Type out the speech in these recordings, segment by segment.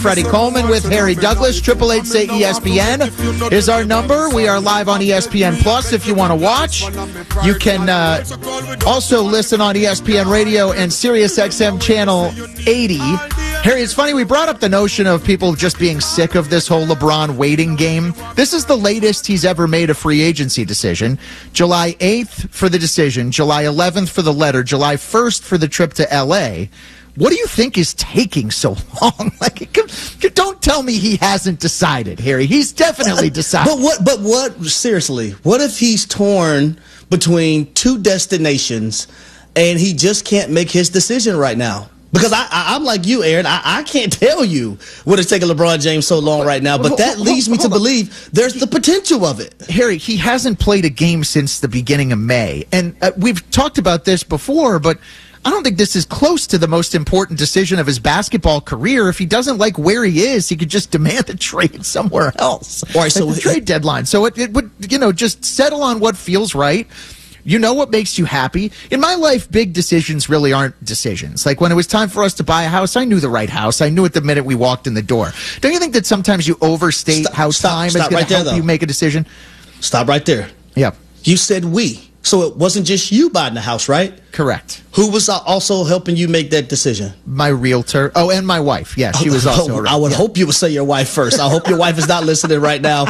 Freddie Coleman with Harry Douglas. 888 say ESPN is our number. We are live on ESPN Plus if you want to watch. You can also listen on ESPN Radio and Sirius XM Channel 80. Harry, it's funny, we brought up the notion of people just being sick of this whole LeBron waiting game. This is the latest he's ever made a free agency decision. July 8th for the decision, July 11th for the letter, July 1st for the trip to L.A. What do you think is taking so long? Don't tell me he hasn't decided, Harry. He's definitely decided. But what, seriously, what if he's torn between two destinations and he just can't make his decision right now? Because I'm like you, Aaron. I can't tell you what is taking LeBron James so long right now, but that leads me to believe there's the potential of it. Harry, he hasn't played a game since the beginning of May. And we've talked about this before, but I don't think this is close to the most important decision of his basketball career. If he doesn't like where he is, he could just demand a trade somewhere else. All right, so the trade deadline. So it would, just settle on what feels right. You know what makes you happy. In my life, big decisions really aren't decisions. Like when it was time for us to buy a house, I knew the right house. I knew it the minute we walked in the door. Don't you think that sometimes you overstate how time is going to help you make a decision? Stop right there. Yeah. You said we. So it wasn't just you buying the house, right? Correct. Who was also helping you make that decision? My realtor. Oh, and my wife. Yeah, she was also. I would hope you would say your wife first. I hope your wife is not listening right now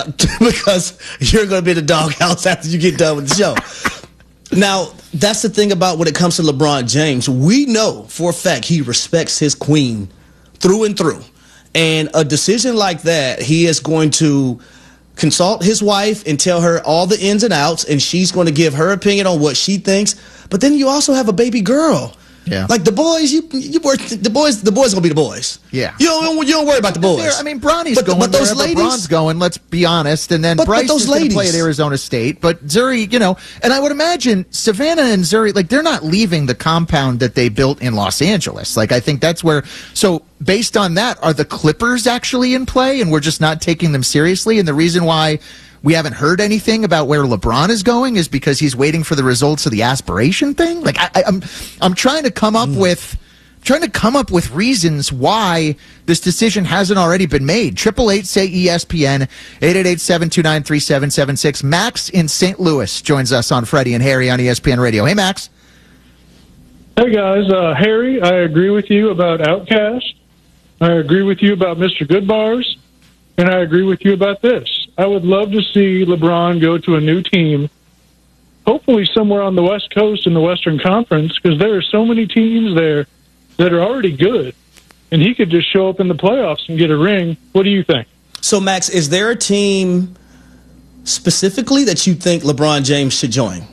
because you're going to be in the doghouse after you get done with the show. Now, that's the thing about when it comes to LeBron James. We know for a fact he respects his queen through and through. And a decision like that, he is going to consult his wife and tell her all the ins and outs, and she's going to give her opinion on what she thinks. But then you also have a baby girl. Yeah. Like the boys, the boys gonna be the boys. Yeah. You don't worry about the boys. I mean, Bronny's going those ladies, Bron's going, let's be honest. And then Bryce is going to play at Arizona State. But Zuri, and I would imagine Savannah and Zuri, they're not leaving the compound that they built in Los Angeles. I think that's where, so based on that, are the Clippers actually in play and we're just not taking them seriously? And the reason why we haven't heard anything about where LeBron is going is because he's waiting for the results of the aspiration thing. I'm trying to come up with reasons why this decision hasn't already been made. 888 say ESPN 888-729-3776. Max in St. Louis joins us on Freddie and Harry on ESPN Radio. Hey, Max. Hey guys, Harry, I agree with you about Outkast. I agree with you about Mr. Goodbars, and I agree with you about this. I would love to see LeBron go to a new team, hopefully somewhere on the West Coast in the Western Conference, because there are so many teams there that are already good, and he could just show up in the playoffs and get a ring. What do you think? So, Max, is there a team specifically that you think LeBron James should join?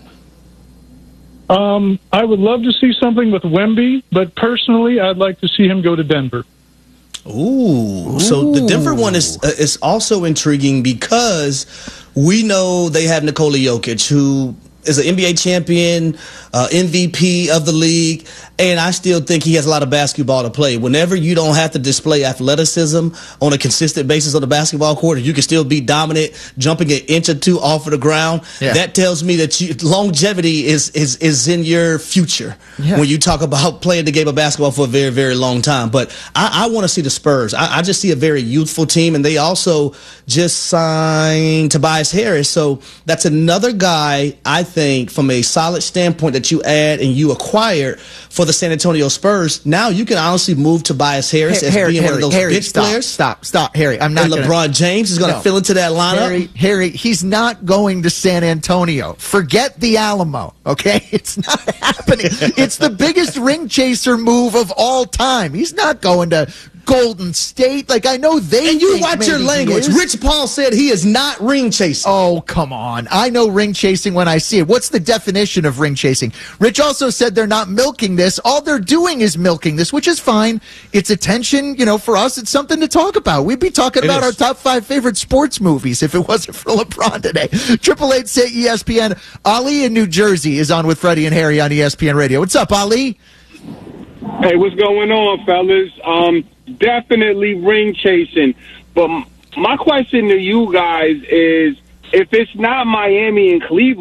I would love to see something with Wemby, but personally, I'd like to see him go to Denver. Ooh. So the Denver one is also intriguing because we know they have Nikola Jokic, who is an NBA champion, MVP of the league, and I still think he has a lot of basketball to play. Whenever you don't have to display athleticism on a consistent basis on the basketball court, and you can still be dominant, jumping an inch or two off of the ground, that tells me that longevity is in your future when you talk about playing the game of basketball for a very, very long time. But I want to see the Spurs. I just see a very youthful team, and they also just signed Tobias Harris. So that's another guy, I think, from a solid standpoint that you add and you acquired for the San Antonio Spurs. Now you can honestly move Tobias Harris as being one of those bench players. Stop, Harry. I'm not. And LeBron James is going to fill into that lineup. Harry, he's not going to San Antonio. Forget the Alamo. Okay, it's not happening. It's the biggest ring chaser move of all time. He's not going to Golden State. I know they. And you watch your language. Rich Paul said he is not ring chasing. Oh, come on. I know ring chasing when I see it. What's the definition of ring chasing? Rich also said they're not milking this. All they're doing is milking this, which is fine. It's attention. For us, it's something to talk about. We'd be talking about our top 5 favorite sports movies if it wasn't for LeBron today. 888 say ESPN. Ali in New Jersey is on with Freddie and Harry on ESPN Radio. What's up, Ali? Hey, what's going on, fellas? Definitely ring chasing. But my question to you guys is, if it's not Miami and Cleveland,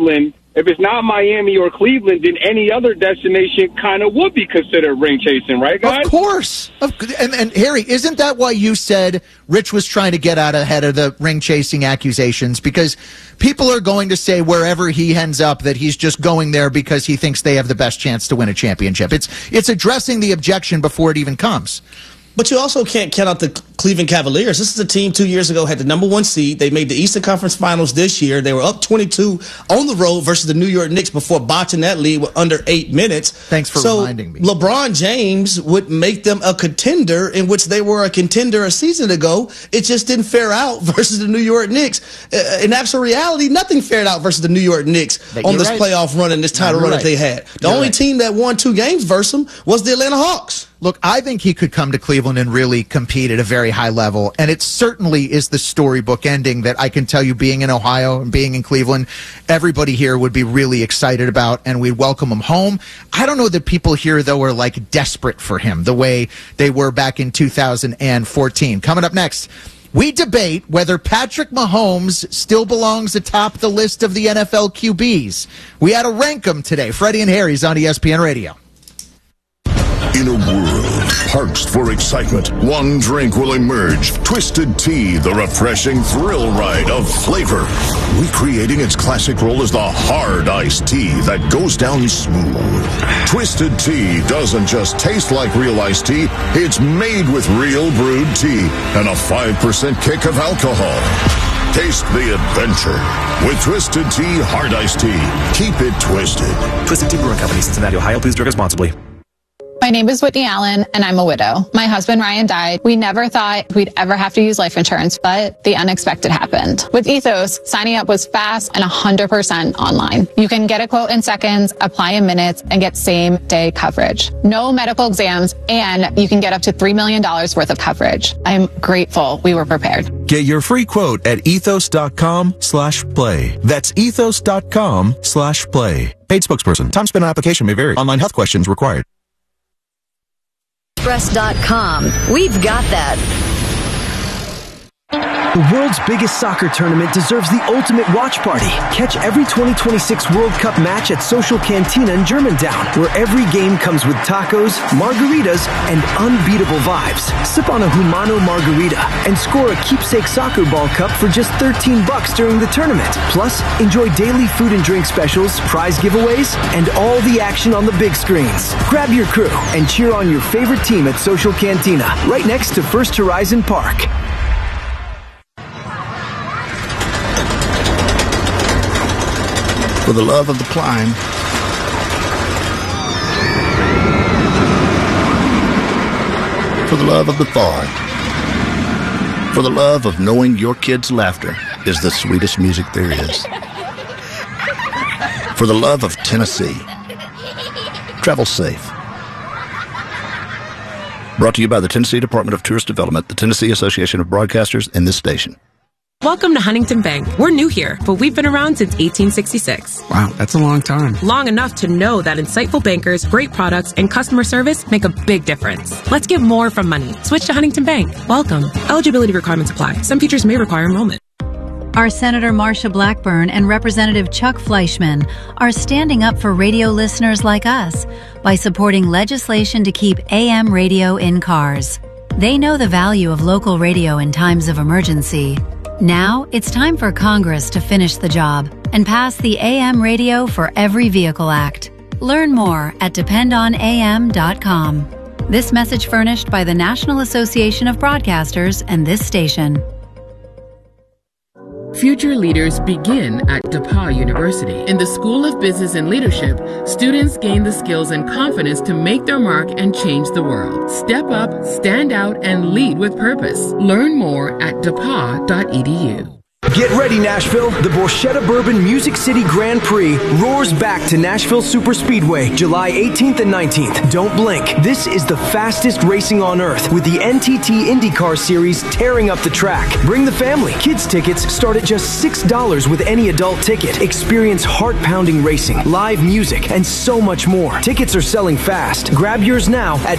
if it's not Miami or Cleveland, then any other destination kind of would be considered ring chasing, right, guys? Of course. And Harry, isn't that why you said Rich was trying to get out ahead of the ring chasing accusations? Because people are going to say wherever he ends up that he's just going there because he thinks they have the best chance to win a championship. It's addressing the objection before it even comes. But you also can't count out the Cleveland Cavaliers. This is a team 2 years ago had the number 1 seed. They made the Eastern Conference Finals this year. They were up 22 on the road versus the New York Knicks before botching that lead with under 8 minutes. Thanks for reminding me. LeBron James would make them a contender in which they were a contender a season ago. It just didn't fare out versus the New York Knicks. In actual reality, nothing fared out versus the New York Knicks on this playoff run and this title run that they had. The only team that won 2 games versus them was the Atlanta Hawks. Look, I think he could come to Cleveland and really compete at a very high level, and it certainly is the storybook ending that I can tell you, being in Ohio and being in Cleveland, everybody here would be really excited about, and we'd welcome him home. I don't know that people here, though, are like desperate for him the way they were back in 2014. Coming up next, we debate whether Patrick Mahomes still belongs atop the list of the NFL QBs. We had to rank them today. Freddie and Harry's on ESPN Radio. In a world parched for excitement, one drink will emerge. Twisted Tea, the refreshing thrill ride of flavor. Recreating its classic role as the hard iced tea that goes down smooth. Twisted Tea doesn't just taste like real iced tea, it's made with real brewed tea and a 5% kick of alcohol. Taste the adventure with Twisted Tea Hard Iced Tea. Keep it twisted. Twisted Tea Brewing Company, Cincinnati, Ohio. Please drink responsibly. My name is Whitney Allen, and I'm a widow. My husband, Ryan, died. We never thought we'd ever have to use life insurance, but the unexpected happened. With Ethos, signing up was fast and 100% online. You can get a quote in seconds, apply in minutes, and get same-day coverage. No medical exams, and you can get up to $3 million worth of coverage. I'm grateful we were prepared. Get your free quote at ethos.com/play. That's ethos.com/play. Paid spokesperson. Time spent on application may vary. Online health questions required. Express.com. We've got that. The world's biggest soccer tournament deserves the ultimate watch party. Catch every 2026 World Cup match at Social Cantina in Germantown, where every game comes with tacos, margaritas, and unbeatable vibes. Sip on a Humano margarita and score a keepsake soccer ball cup for just $13 during the tournament. Plus, enjoy daily food and drink specials, prize giveaways, and all the action on the big screens. Grab your crew and cheer on your favorite team at Social Cantina, right next to First Horizon Park. For the love of the climb, for the love of the thaw, for the love of knowing your kids' laughter is the sweetest music there is, for the love of Tennessee. Travel safe. Brought to you by the Tennessee Department of Tourist Development, the Tennessee Association of Broadcasters, and this station. Welcome to Huntington Bank. We're new here, but we've been around since 1866. Wow, that's a long time. Long enough to know that insightful bankers, great products, and customer service make a big difference. Let's get more from money. Switch to Huntington Bank. Welcome. Eligibility requirements apply. Some features may require enrollment. Our Senator Marsha Blackburn and Representative Chuck Fleischman are standing up for radio listeners like us by supporting legislation to keep AM radio in cars. They know the value of local radio in times of emergency. Now, it's time for Congress to finish the job and pass the AM Radio for Every Vehicle Act. Learn more at dependonam.com. This message furnished by the National Association of Broadcasters and this station. Future leaders begin at DePauw University. In the School of Business and Leadership, students gain the skills and confidence to make their mark and change the world. Step up, stand out, and lead with purpose. Learn more at depaw.edu. Get ready, Nashville. The Borchetta Bourbon Music City Grand Prix roars back to Nashville Superspeedway, July 18th and 19th. Don't blink. This is the fastest racing on earth, with the NTT IndyCar Series tearing up the track. Bring the family. Kids tickets start at just $6 with any adult ticket. Experience heart-pounding racing, live music, and so much more. Tickets are selling fast. Grab yours now at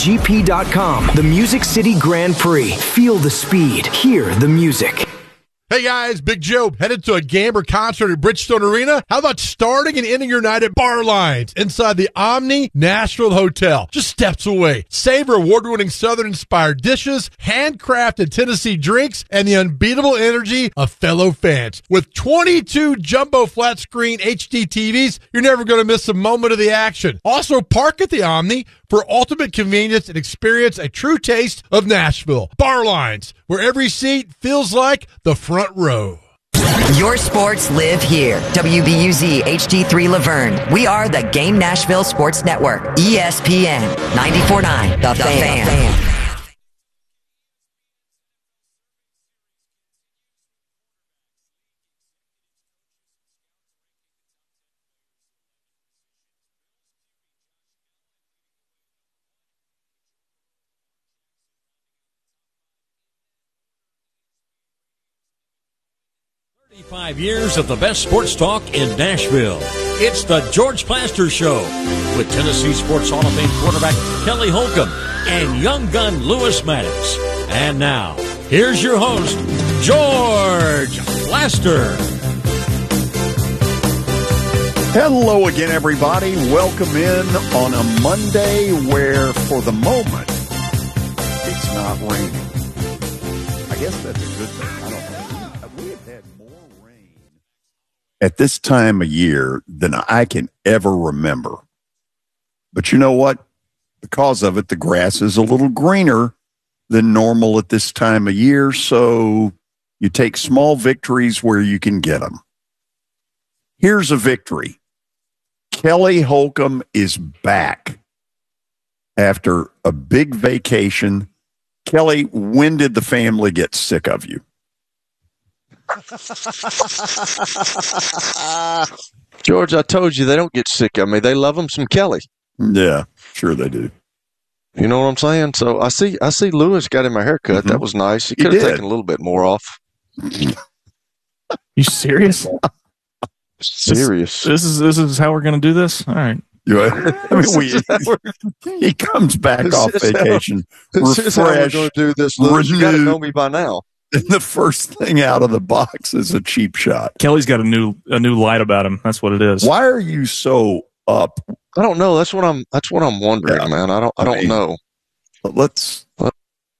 MusicCityGP.com. The Music City Grand Prix. Feel the speed. Hear the music. Hey guys, Big Joe, headed to a game or concert at Bridgestone Arena? How about starting and ending your night at Bar Lines inside the Omni Nashville Hotel, just steps away? Savor award-winning Southern-inspired dishes, handcrafted Tennessee drinks, and the unbeatable energy of fellow fans. With 22 jumbo flat-screen HD TVs, you're never going to miss a moment of the action. Also, park at the Omni for ultimate convenience and experience a true taste of Nashville. Bar Lines, where every seat feels like the front row. Your sports live here. WBUZ HD3 Laverne. We are the Game Nashville Sports Network. ESPN 94.9. The Fan. Years of the best sports talk in Nashville. It's the George Plaster Show with Tennessee Sports Hall of Fame quarterback Kelly Holcomb and young gun Lewis Maddox. And now, here's your host, George Plaster. Hello again, everybody. Welcome in on a Monday where, for the moment, it's not raining. I guess that's a good thing. I don't know. We have had more rain at this time of year than I can ever remember. But you know what? Because of it, the grass is a little greener than normal at this time of year, so you take small victories where you can get them. Here's a victory. Kelly Holcomb is back after a big vacation. Kelly, when did the family get sick of you? George, I told you they don't get sick of me. They love them some Kelly. Yeah, sure they do. You know what I'm saying? So I see Lewis got him a haircut. Mm-hmm. That was nice. He could have taken a little bit more off. You serious? Serious. This is how we're going to do this? All right. He comes back off vacation, This is how we're going to do this, Lewis. You got to know me by now. And the first thing out of the box is a cheap shot. Kelly's got a new light about him. That's what it is. Why are you so up? I don't know. That's what I'm wondering, man. I don't know. Let's